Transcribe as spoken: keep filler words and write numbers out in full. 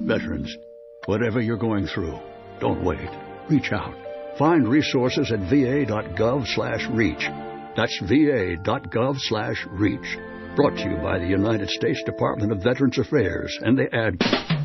Veterans, whatever you're going through, don't wait. Reach out. Find resources at va.gov slash reach. That's va.gov slash reach. Brought to you by the United States Department of Veterans Affairs and the ad...